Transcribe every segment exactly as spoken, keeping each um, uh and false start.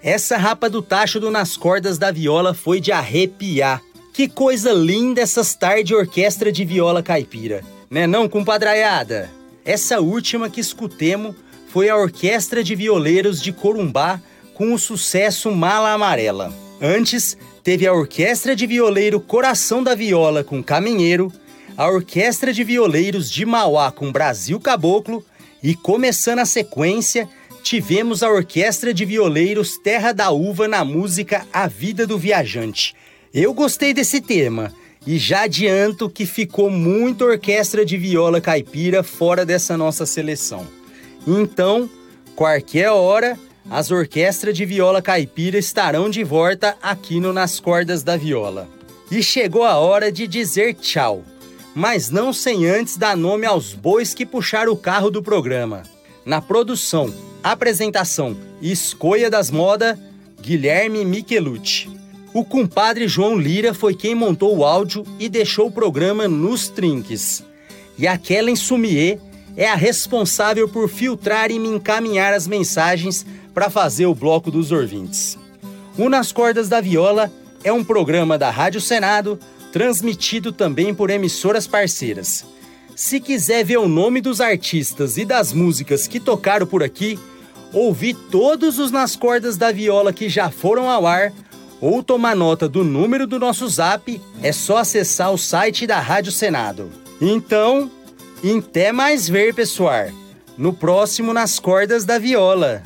Essa rapa do tacho do Nas Cordas da Viola foi de arrepiar. Que coisa linda essas tardes de orquestra de viola caipira. Né não, compadraiada? Essa última que escutemos foi a Orquestra de Violeiros de Corumbá com o sucesso Mala Amarela. Antes, teve a Orquestra de Violeiro Coração da Viola com Caminheiro, a Orquestra de Violeiros de Mauá com Brasil Caboclo e, começando a sequência, tivemos a Orquestra de Violeiros Terra da Uva na música A Vida do Viajante. Eu gostei desse tema e já adianto que ficou muita orquestra de viola caipira fora dessa nossa seleção. Então, qualquer hora, as orquestras de viola caipira estarão de volta aqui no Nas Cordas da Viola. E chegou a hora de dizer tchau, mas não sem antes dar nome aos bois que puxaram o carro do programa. Na produção, apresentação e escolha das modas, Guilherme Michelucci. O compadre João Lira foi quem montou o áudio e deixou o programa nos trinques. E a Kellen Sumier é a responsável por filtrar e me encaminhar as mensagens para fazer o bloco dos ouvintes. O Nas Cordas da Viola é um programa da Rádio Senado, transmitido também por emissoras parceiras. Se quiser ver o nome dos artistas e das músicas que tocaram por aqui, ouvir todos os Nas Cordas da Viola que já foram ao ar, ou tomar nota do número do nosso zap, é só acessar o site da Rádio Senado. Então, até mais ver, pessoal, no próximo Nas Cordas da Viola.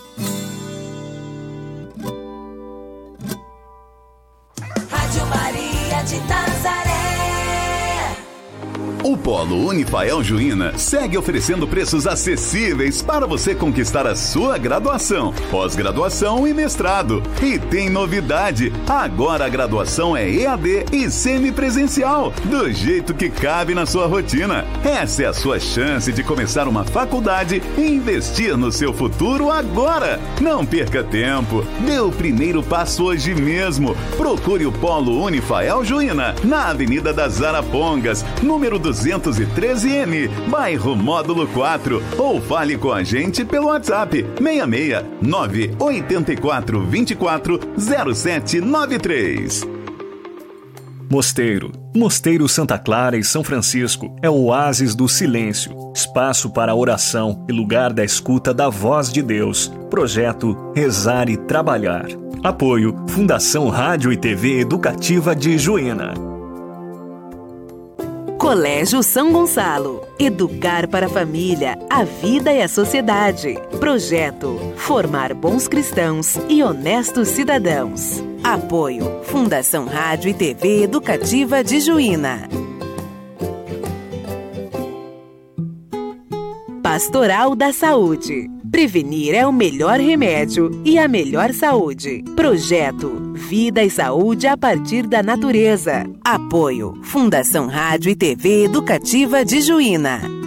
Rádio Maria de Nazaré. O Polo Unifael Juína segue oferecendo preços acessíveis para você conquistar a sua graduação, pós-graduação e mestrado. E tem novidade, agora a graduação é E A D e semipresencial, do jeito que cabe na sua rotina. Essa é a sua chance de começar uma faculdade e investir no seu futuro agora. Não perca tempo, dê o primeiro passo hoje mesmo. Procure o Polo Unifael Juína, na Avenida das Arapongas, número duzentos e treze M, bairro Módulo quatro, ou fale com a gente pelo WhatsApp seis seis nove oito quatro dois quatro zero sete nove três. Mosteiro. Mosteiro Santa Clara e São Francisco é o oásis do silêncio, espaço para oração e lugar da escuta da voz de Deus. Projeto Rezar e Trabalhar. Apoio Fundação Rádio e T V Educativa de Juína. Colégio São Gonçalo. Educar para a família, a vida e a sociedade. Projeto Formar bons cristãos e honestos cidadãos. Apoio Fundação Rádio e T V Educativa de Juína. Pastoral da Saúde. Prevenir é o melhor remédio e a melhor saúde. Projeto Vida e Saúde a partir da natureza. Apoio Fundação Rádio e T V Educativa de Juína.